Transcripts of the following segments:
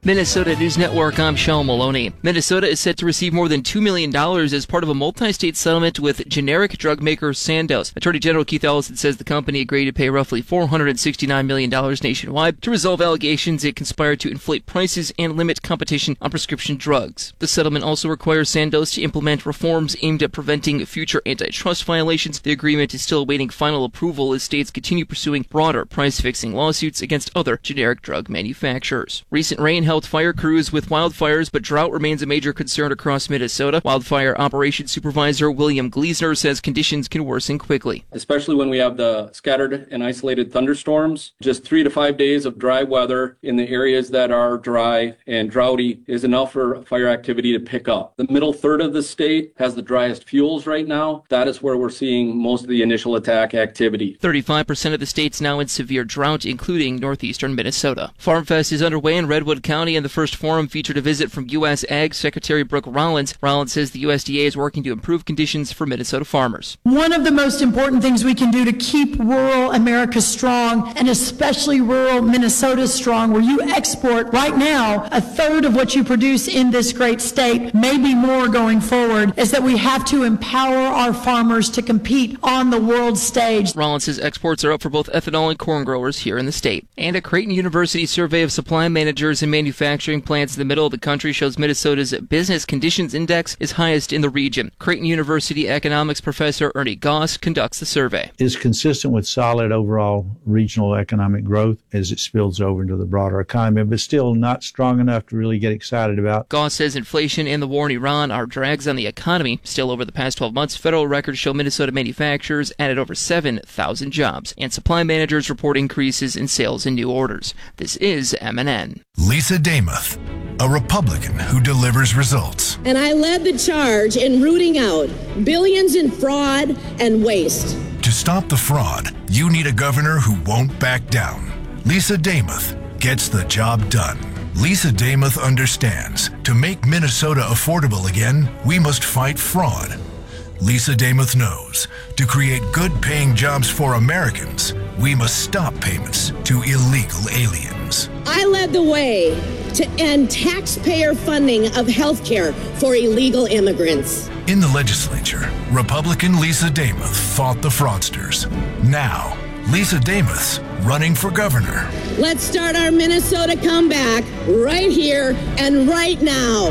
Minnesota News Network, I'm Sean Maloney. Minnesota is set to receive more than $2 million as part of a multi-state settlement with generic drug maker Sandoz. Attorney General Keith Ellison says the company agreed to pay roughly $469 million nationwide to resolve allegations it conspired to inflate prices and limit competition on prescription drugs. The settlement also requires Sandoz to implement reforms aimed at preventing future antitrust violations. The agreement is still awaiting final approval as states continue pursuing broader price-fixing lawsuits against other generic drug manufacturers. Recent rain helped fire crews with wildfires, but drought remains a major concern across Minnesota. Wildfire Operations Supervisor William Gleasner says conditions can worsen quickly. Especially when we have the scattered and isolated thunderstorms. Just 3 to 5 days of dry weather in the areas that are dry and droughty is enough for fire activity to pick up. The middle third of the state has the driest fuels right now. That is where we're seeing most of the initial attack activity. 35% of the state's now in severe drought, including northeastern Minnesota. FarmFest is underway in Redwood County, and the first forum featured a visit from U.S. Ag Secretary Brooke Rollins. Rollins says the USDA is working to improve conditions for Minnesota farmers. One of the most important things we can do to keep rural America strong, and especially rural Minnesota strong, where you export right now a third of what you produce in this great state, maybe more going forward, is that we have to empower our farmers to compete on the world stage. Rollins says exports are up for both ethanol and corn growers here in the state. And a Creighton University survey of supply managers and manufacturing plants in the middle of the country shows Minnesota's Business Conditions Index is highest in the region. Creighton University economics professor Ernie Goss conducts the survey. It's consistent with solid overall regional economic growth as it spills over into the broader economy, but still not strong enough to really get excited about. Goss says inflation and the war in Iran are drags on the economy. Still, over the past 12 months, federal records show Minnesota manufacturers added over 7,000 jobs, and supply managers report increases in sales and new orders. This is MNN. Lisa Damuth, a Republican who delivers results. And I led the charge in rooting out billions in fraud and waste. To stop the fraud, you need a governor who won't back down. Lisa Damuth gets the job done. Lisa Damuth understands to make Minnesota affordable again, we must fight fraud. Lisa Damuth knows to create good-paying jobs for Americans, we must stop payments to illegal aliens. I led the way to end taxpayer funding of health care for illegal immigrants. In the legislature, Republican Lisa Damuth fought the fraudsters. Now, Lisa Damuth's running for governor. Let's start our Minnesota comeback right here and right now.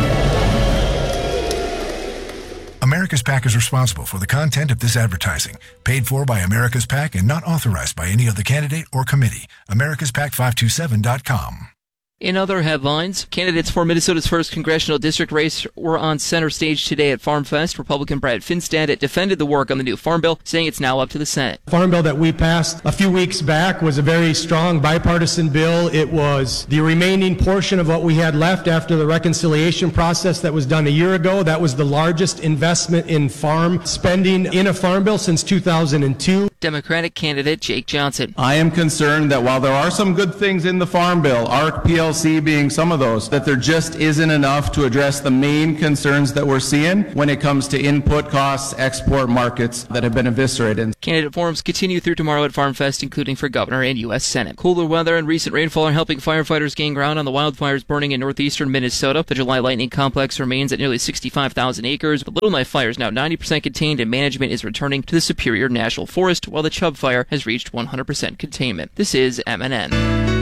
America's PAC is responsible for the content of this advertising, paid for by America's PAC and not authorized by any other candidate or committee. AmericasPAC527.com. In other headlines, candidates for Minnesota's first congressional district race were on center stage today at FarmFest. Republican Brad Finstad defended the work on the new Farm Bill, saying it's now up to the Senate. The Farm Bill that we passed a few weeks back was a very strong bipartisan bill. It was the remaining portion of what we had left after the reconciliation process that was done a year ago. That was the largest investment in farm spending in a Farm Bill since 2002. Democratic candidate Jake Johnson. I am concerned that while there are some good things in the Farm Bill, ARC PLC being some of those, that there just isn't enough to address the main concerns that we're seeing when it comes to input costs, export markets that have been eviscerated. Candidate forums continue through tomorrow at FarmFest, including for governor and U.S. Senate. Cooler weather and recent rainfall are helping firefighters gain ground on the wildfires burning in northeastern Minnesota. The July lightning complex remains at nearly 65,000 acres. The Little Knife fire is now 90% contained, and management is returning to the Superior National Forest, while the Chubb fire has reached 100% containment. This is MNN.